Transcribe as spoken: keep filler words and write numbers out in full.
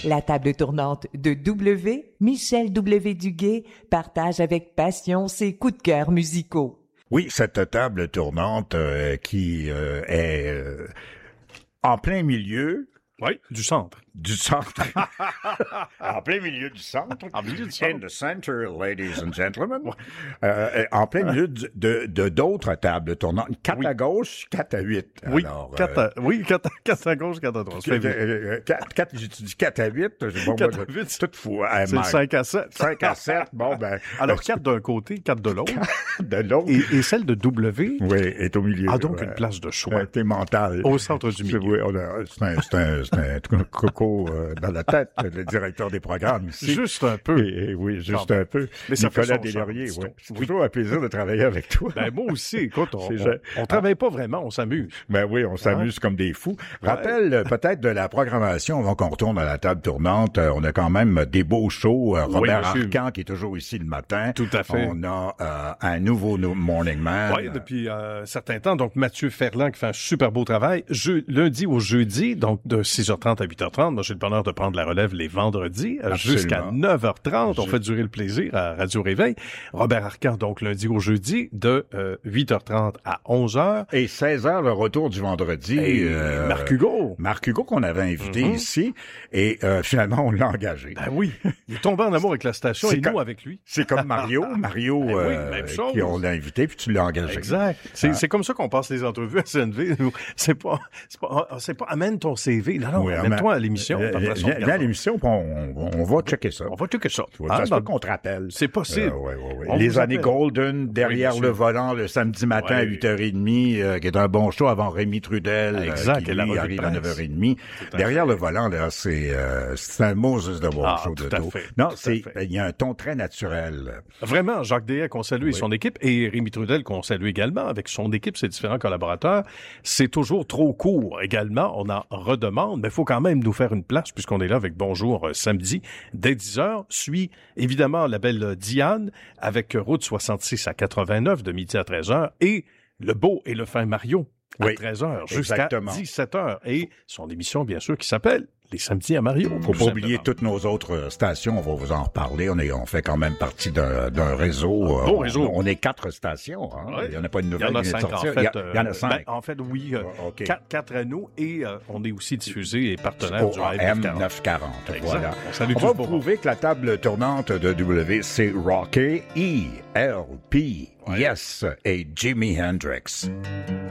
La table tournante de W, Michel W. Duguay, partage avec passion ses coups de cœur musicaux. Oui, cette table tournante euh, qui euh, est euh, en plein milieu. Oui, du centre. Du centre. En plein milieu du centre. En milieu du centre. In the center, ladies and gentlemen. Euh, en plein milieu de, de, de d'autres tables tournantes. Quatre oui. à gauche, quatre à huit. Oui, Alors, quatre à, euh, oui, quatre, quatre à gauche, quatre à droite. quatre, quatre, j'ai dit quatre à huit. Bon, quatre moi, à huit. Tout fou. C'est le cinq à sept. cinq à sept. Bon, ben. Alors, quatre d'un côté, quatre de l'autre. De l'autre. Et, et celle de W. Oui, est au milieu. A donc ouais. une place de choix. T'es mental. Au centre du milieu. Oui, on a, c'est un, c'est un, c'est un, c'est un coco euh, dans la tête, le directeur des programmes ici. Juste un peu. Et, et oui, juste non, un peu. Mais ça Nicolas fait Deslauriers, oui. C'est oui. toujours un plaisir de travailler avec toi. Ben, moi aussi, écoute, on, on, je... on travaille pas vraiment, on s'amuse. Ben oui, on s'amuse hein? comme des fous. Ouais. Rappelle euh, peut-être de la programmation avant qu'on retourne à la table tournante. Euh, on a quand même des beaux shows. Euh, Robert oui, Arcan qui est toujours ici le matin. Tout à fait. On a euh, un nouveau no- Morning Man. Oui, depuis euh, un certain temps. Donc, Mathieu Ferland qui fait un super beau travail. Je, lundi au jeudi, donc de six heures trente à huit heures trente. Moi, j'ai le bonheur de prendre la relève les vendredis euh, jusqu'à neuf heures trente. On fait durer le plaisir à Radio Réveil. Robert Arcan, donc lundi au jeudi, de euh, huit heures trente à onze heures. Et seize heures, le retour du vendredi. Et euh, Marc Hugo. Marc Hugo qu'on avait invité mm-hmm. ici. Et euh, finalement, on l'a engagé. Ben oui. Il est tombé en amour avec la station c'est et comme, nous avec lui. C'est comme Mario. Mario, ben oui, euh, même chose. qui on l'a invité, puis tu l'as engagé. Exact. C'est, ah. c'est comme ça qu'on passe les entrevues à C N V. C'est pas, c'est pas, c'est pas amène ton C V. Non, non, oui, amène-toi à l'émission. Euh, viens, viens à l'émission, puis on, on, on va checker ça. On va checker ça. Tu vois, ah, ça se peut qu'on te rappelle. C'est possible. Euh, ouais, ouais, ouais. Les années Golden, derrière oui, le volant, le samedi matin ouais. à huit heures trente, euh, qui est un bon show avant Rémi Trudel, exact, euh, qui lui, arrive à neuf heures trente. Derrière le volant, là, c'est, euh, c'est un Moses de bon ah, show de dos. Fait, non, c'est, il y a un ton très naturel. Vraiment, Jacques Déhay qu'on salue oui. et son équipe, et Rémi Trudel qu'on salue également avec son équipe, ses différents collaborateurs. C'est toujours trop court également. On en redemande, mais il faut quand même nous faire une place puisqu'on est là avec Bonjour euh, samedi dès dix heures. Suit évidemment la belle Diane avec Route soixante-six à quatre-vingt-neuf de midi à treize heures et le beau et le fin Mario à oui, treize heures jusqu'à dix-sept heures. Et son émission, bien sûr, qui s'appelle Les samedis à Mario. Faut pas oublier toutes nos autres stations, on va vous en reparler. On est, on fait quand même partie d'un, d'un réseau. Un bon réseau. On, on est quatre stations. Hein? Ouais. Il y en a pas une nouvelle. Il y en a cinq, en fait. Il y, a, il y en a cinq. Ben, en fait, oui. Euh, oh, okay. quatre, quatre à nous et euh, on est aussi diffusé et partenaire oh, du M neuf cent quarante. Voilà. On, on va prouver que la table tournante de W, c'est Rocky, E L P, ouais. Yes et Jimi Hendrix.